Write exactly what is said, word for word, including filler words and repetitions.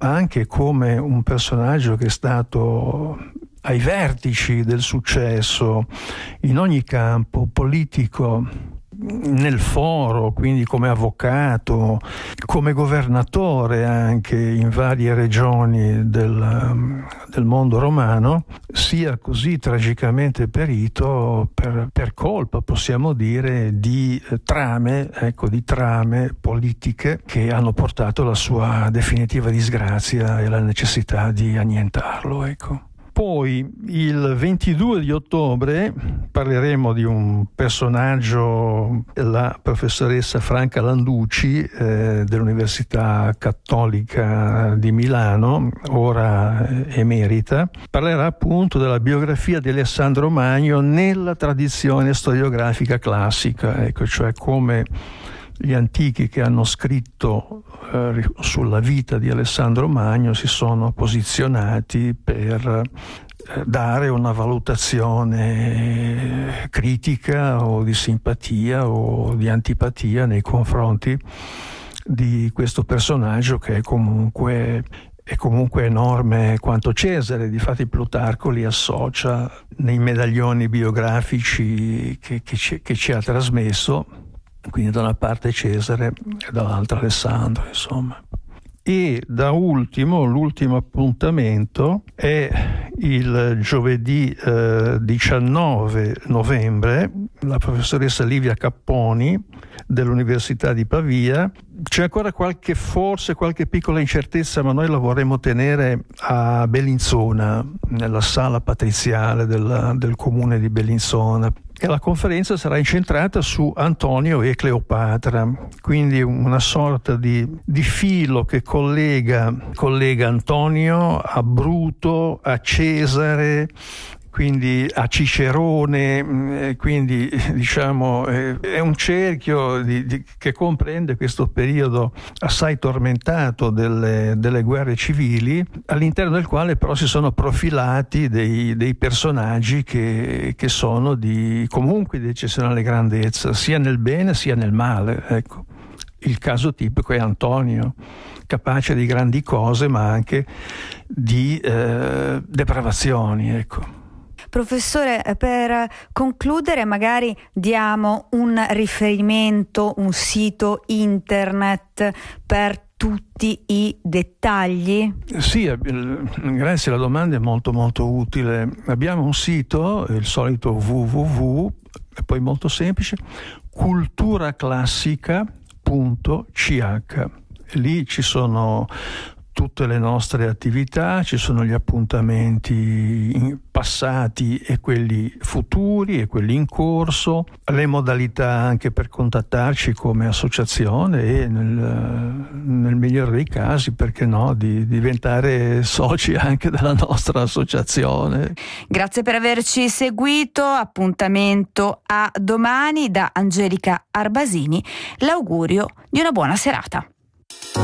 anche come un personaggio che è stato ai vertici del successo in ogni campo politico, nel foro, quindi come avvocato, come governatore anche in varie regioni del, del mondo romano, sia così tragicamente perito per, per colpa, possiamo dire, di trame, ecco, di trame politiche che hanno portato alla sua definitiva disgrazia e alla necessità di annientarlo, ecco. Poi il ventidue di ottobre parleremo di un personaggio, la professoressa Franca Landucci eh, dell'Università Cattolica di Milano, ora emerita. Parlerà appunto della biografia di Alessandro Magno nella tradizione storiografica classica, ecco, cioè come gli antichi che hanno scritto eh, sulla vita di Alessandro Magno si sono posizionati per eh, dare una valutazione critica o di simpatia o di antipatia nei confronti di questo personaggio che è comunque è comunque enorme quanto Cesare. Difatti Plutarco li associa nei medaglioni biografici che, che, ci, che ci ha trasmesso, quindi da una parte Cesare e dall'altra Alessandro, insomma. E da ultimo, l'ultimo appuntamento è il giovedì eh, diciannove novembre, la professoressa Livia Capponi dell'Università di Pavia. C'è ancora qualche, forse qualche piccola incertezza, ma noi la vorremmo tenere a Bellinzona, nella sala patriziale del, del comune di Bellinzona. E la conferenza sarà incentrata su Antonio e Cleopatra, quindi una sorta di, di filo che collega, collega Antonio a Bruto, a Cesare, quindi a Cicerone, quindi diciamo è un cerchio di, di, che comprende questo periodo assai tormentato delle, delle guerre civili, all'interno del quale però si sono profilati dei, dei personaggi che, che sono di comunque di eccezionale grandezza, sia nel bene sia nel male, ecco. Il caso tipico è Antonio, capace di grandi cose ma anche di eh, depravazioni, ecco. Professore, per concludere magari diamo un riferimento, un sito internet per tutti i dettagli? Sì, grazie, la domanda è molto molto utile. Abbiamo un sito, il solito www, e poi molto semplice, culturaclassica punto c h. Lì ci sono tutte le nostre attività, ci sono gli appuntamenti passati e quelli futuri e quelli in corso, le modalità anche per contattarci come associazione e nel, nel migliore dei casi, perché no, di diventare soci anche della nostra associazione. Grazie per averci seguito, appuntamento a domani da Angelica Arbasini, l'augurio di una buona serata.